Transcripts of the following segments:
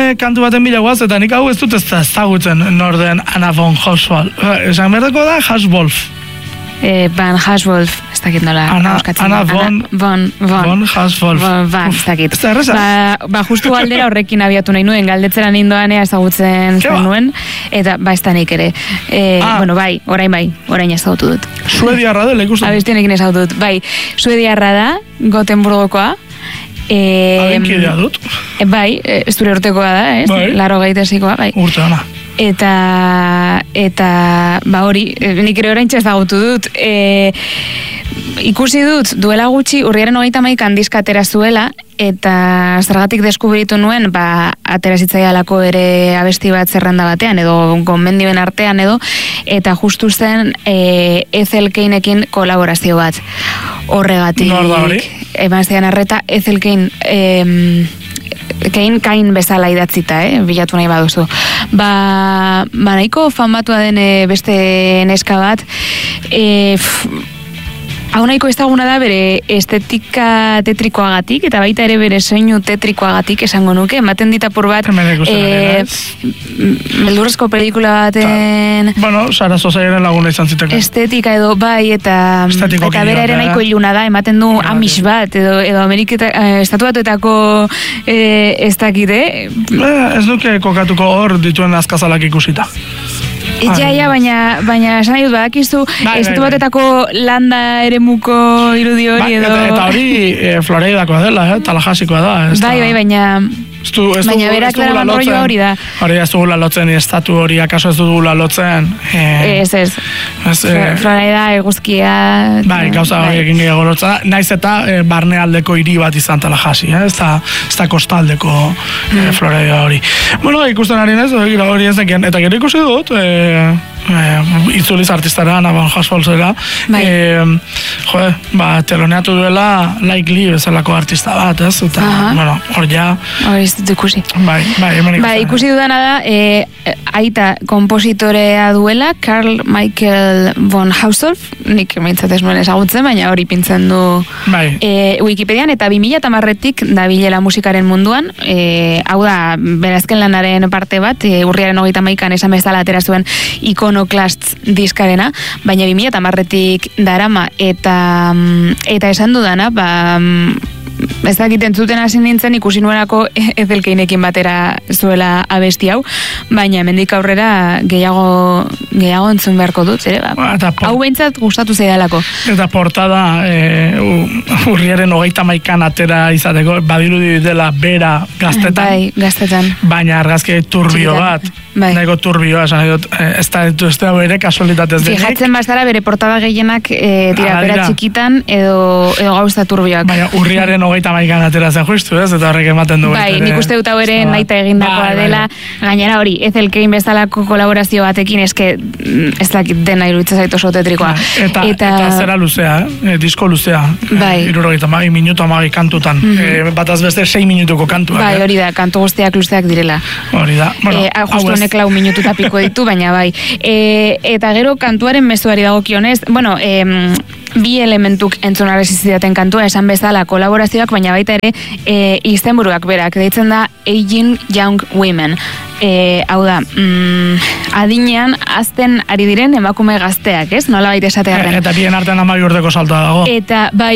kantu baten bilagoaz, eta nik hau ez dut ezagutzen norden Anna von Hauswolf. Esan berdako da Hauswolf. Van Hauswolf, ez dakit nola. Anna von Hauswolf. Ez dakit. Justu galdera horrekin abiatu nahi nuen, galdetzera nindoanea ezagutzen nuen, eta ez da nik ere. Bueno, orain ezagutu dut. Suediarra da, lekusten? Abestienekin ezagutu dut, Suediarra da, Gotemburgokoa. Adenkidea dut. Zure urtekoa da, ez? Laro gaitesikoa, Urte ona. Eta hori, nik ere orain ezagutu dut. Ikusi dut, duela gutxi, urriaren 31 diska atera zuela, eta zergatik deskubritu nuen, atera zitzaialako ere abesti bat zerrenda batean, edo gomendioen artean edo, eta justu zen Ethel Keinekin kolaborazio bat. Horregatik. Nor da hori? Eman zidan arreta, Ethel Kain bezala idatzita, bilatu nahi baduzu. Nahiko famatua den beste neska bat, hau nahiko ezaguna da bere estetika tetrikoagatik, eta baita ere bere soinu tetrikoagatik esango nuke, ematen ditapur bat beldurrezko pelikula baten... Sara Sosairen laguna izan ziteko. Estetika edo eta bere ere nahiko iluna da, ematen du Amish bat, edo estatu batuetako ez dakite. Ez duke kokatuko hor dituen azkazalak ikusita. Baina esan nahi dut badakizu, estatu batetako landa eremuko irudi hori edo... Eta hori Floreidakoa dela, Tallahassikoa da. Baina berak dara rollo hori da. Hori ez dugula lotzen, estatu hori akaso ez dugula lotzen. Ez. Florida eguzkia... Gauza hori egin gehiago lotzen. Naiz eta barnealdeko hiri bat izan Tallahassee, ez da kostaldeko Florida hori. Bueno, ikusten ari nez, hori ez dekien. Eta gero ikusi dut, itzuliz artistara, Anna von Hauswolfera, teloneatu duela Like Lee bezalako artista bat, ez? Eta, hor ja... Hori ez dut ikusi. Ikusi dudana da, aita kompositorea duela, Karl Michael von Hauswolf, nik meintzat ez nuen ezagutzen, baina hori pintzen du Wikipedian, eta 2010-tik dabilela musikaren munduan, hau da, berazken lanaren parte bat, urriaren 31an esan bezala atera zuen Iconoclast diskarena, baina 2010-tik darama, eta esan dudana, ez dakit entzuten hasi nintzen ikusi nuelako Ethel Keinekin batera zuela abesti hau, baina hemendik aurrera gehiago entzun beharko dut, hau behintzat gustatu zaidalako. Eta portada urriaren 31an atera izateko, badirudi dela bera gaztetan. Gaztetan. Baina argazki turbio bat, nahiko turbioa, ez da bere kasualitatez denik. Fijatzen bazara bere portada gehienak bera txikitan edo gauza turbioak. Baina urriaren 31an atera zen justu, ez? Eta horrek ematen du. Nik uste dut hau ere naita egindakoa dela. Gainera hori, Ethel Kein bezalako kolaborazio batekin eske ez dakit dena iruditzen zait oso tetrikoa. Eta zera luzea, disko luzea. 70 minutu 12 kantutan. Bataz beste 6 minutuko kantuak. Hori da, kantu guztiak luzeak direla. Hori da. Justo honek 4 minutu eta piko ditu, baina bai. Eta gero kantuaren mezuari dagokionez, bi elementuk entzunarrez izidaten kantua, esan bezala kolaborazioak, baina baita ere izenburuak berak, deitzen da Aging Young Women. Hau da, adinean azten ari diren emakume gazteak, ez? Nola baita esatearen. Eta bien artean 12 urteko saltoa dago. Eta bai.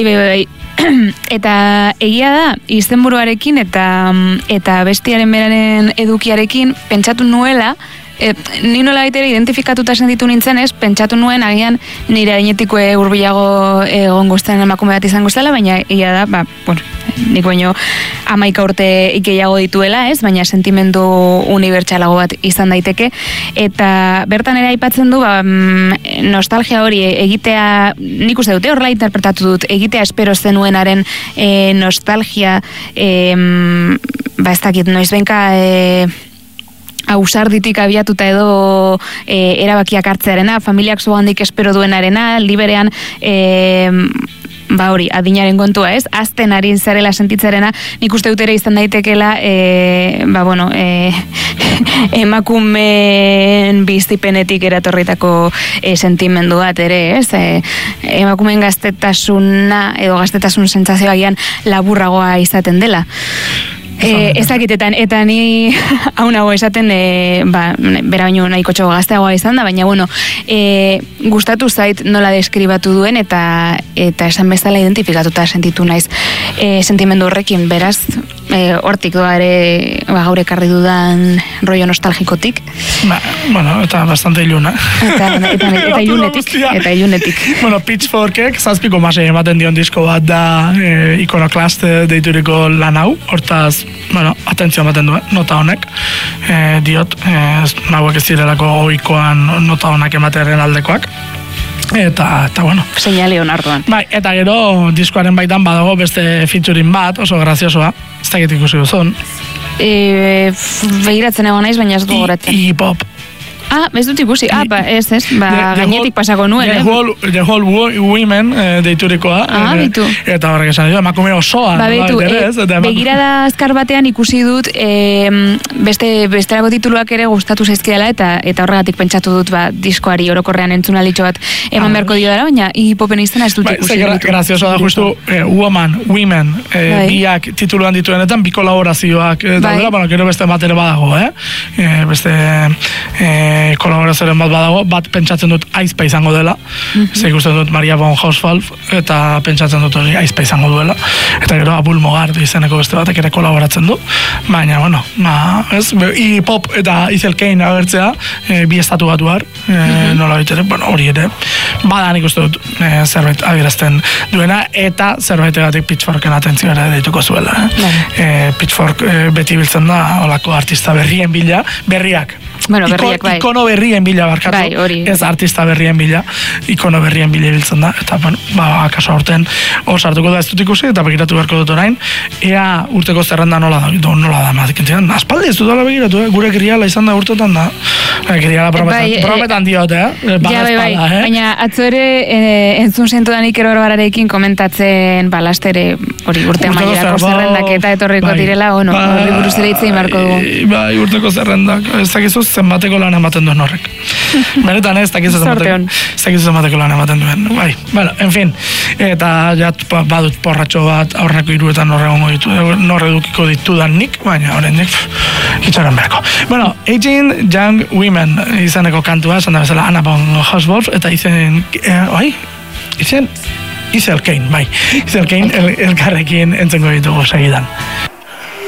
Eta egia da, izenburuarekin eta bestiaren beraren edukiarekin pentsatu nuela, ni nola baitere identifikatuta sentitu nintzen ez, pentsatu nuen agian nire adinetiko hurbilago egongo zen emakume bat izango zela, baina egia da, nik baino 11 urte ikeiago dituela ez, baina sentimendu unibertsalago bat izan daiteke, eta bertan ere aipatzen du nostalgia hori egitea, nik uste dute horrela interpretatu dut, egitea espero zenuenaren nostalgia, ez dakit noizbenka ausarditik abiatuta edo erabakiak hartzearena, familiak zugandik espero duenarena, liberean hori, adinaren kontua ez, azten ari zarela sentitzarena, nik uste dut ere izan daitekela emakumeen bizipenetik eratorritako sentimendu bat ere ez, emakumeen gaztetasuna edo gaztetasun sentsazioa gian laburragoa izaten dela. Ez dakitetan, eta ni hau nago esaten, bera baino nahiko txogo gazteagoa izan da, baina bueno, gustatu zait nola deskribatu duen, eta esan bezala identifikatuta sentitu naiz sentimendu horrekin, beraz, hortik doa ere gaur ekarri dudan rollo nostalgikotik. Bueno, eta bastante iluna. Eta ilunetik. Bueno, Pitchforkek, 7,6 ematen dion disko bat da Iconoclast deituriko lan hau, hortaz, bueno, atentzio ematen duen, nota honek, diot, nagoek ez direlako ohikoan nota honak ematearen aldekoak. Eta bueno. Señale onartuan. Bai, eta gero diskoaren baitan badago beste featuring bat, oso graziosoa, ez dakit ikusi duzun. Begiratzen egon naiz, baina ez gogoratzen. Iggy Pop. Ez dut ikusi, ez, gainetik pasako nuen, The Whole Women deiturikoa. Bitu. Eta horrek esan dio, emakume osoa. Bitu, begirada azkar batean ikusi dut, bestelako tituluak ere gustatu zaizkidala, eta horregatik pentsatu dut, diskoari orokorrean entzunalitxo bat eman beharko dio dara, baina Iggy Popen izena ez dut ikusi. Grazioso da, justu, Women, biak tituluan dituenetan, bi kolaborazioak daudela, bueno, gero beste bat ere badago, beste kolaborazioaren bat badago, bat pentsatzen dut aizpa izango dela, ze ikusten dut Maria von Hauswolf, eta pentsatzen dut hori aizpa izango duela, eta gero Abul Mogart izeneko beste batek ere kolaboratzen du, baina, bueno, Iggy Pop eta Ethel Cain agertzea, bi estatu batuar, nola bitere, bueno, hori ere, badan ikusten dut zerbait adierazten duena, eta zerbaitegatik Pitchforken atentzioa deituko zuela. Pitchfork beti biltzen da, olako artista berrien bila, berriak, bueno, berriak bai. Ikono berrien bila barkatu. Bai, hori. Ez artista berrien bila, ikono berrien bila biltzen da. Eta, bueno, akaso aurten sartuko da ez dut ikusi, eta begiratu beharko dut orain. Ea urteko zerrenda nola da, mazikintzen. Aspaldi ez dut dala begiratu, gure griala izan da urtetan da. Griala prometan diote, bai. Baina atzo ere entzun zentudanik ero barbararekin komentatzen balastere hori urte amaierako zerrendak eta etorriko direla, hori buruz ere itzein barko dugu. Bai, urteko zerrendak, ez dakizuz zenbateko lan ematen duen horrek. Benetan ez dakizuz zenbateko lan ematen duen. Bai, bueno, en fin. Eta jat badut porratxo bat aurreko iruetan norre dukiko ditudan nik, baina horrendik itxaron berko. Bueno, Aging Young Women izaneko kantua, esan da bezala Anna von Hauswolf, eta Ethel Cain, bai. Ethel Cain elkarrekin entzengo ditugu segidan.